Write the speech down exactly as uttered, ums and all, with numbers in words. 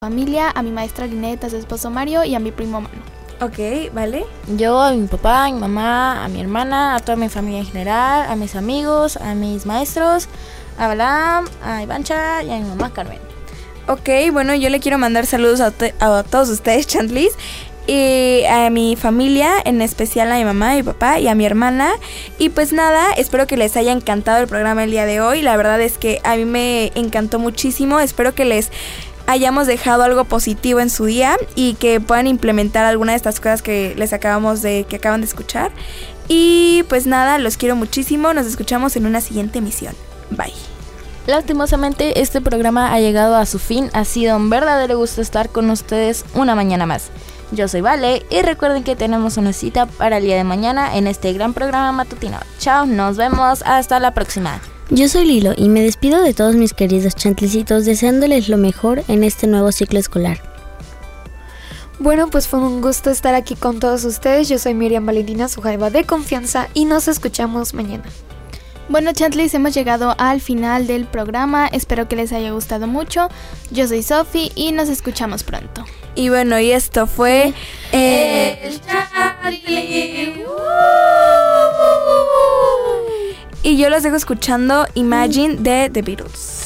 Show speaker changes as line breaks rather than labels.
familia, a mi maestra Lineta, a su esposo Mario y a mi primo Manu.
Ok, vale.
Yo, a mi papá, a mi mamá, a mi hermana, a toda mi familia en general, a mis amigos, a mis maestros, a Balam, a Ivancha y a mi mamá Carmen.
Ok, bueno, yo le quiero mandar saludos a, te- a todos ustedes, Chantlis, y a mi familia, en especial a mi mamá, a mi papá y a mi hermana. Y pues nada, espero que les haya encantado el programa el día de hoy. La verdad es que a mí me encantó muchísimo. Espero que les hayamos dejado algo positivo en su día y que puedan implementar alguna de estas cosas que les acabamos de, que acaban de escuchar. Y pues nada, los quiero muchísimo. Nos escuchamos en una siguiente emisión. Bye.
Lastimosamente, este programa ha llegado a su fin. Ha sido un verdadero gusto estar con ustedes una mañana más. Yo soy Vale y recuerden que tenemos una cita para el día de mañana en este gran programa matutino. Chao, nos vemos, hasta la próxima.
Yo soy Lilo y me despido de todos mis queridos chantlicitos deseándoles lo mejor en este nuevo ciclo escolar.
Bueno, pues fue un gusto estar aquí con todos ustedes. Yo soy Miriam Valentina, su jaiba de confianza, y nos escuchamos mañana.
Bueno, Chantlis, hemos llegado al final del programa. Espero que les haya gustado mucho. Yo soy Sofi y nos escuchamos pronto.
Y bueno, y esto fue
El Chantlis.
Y yo los dejo escuchando Imagine de The Beatles.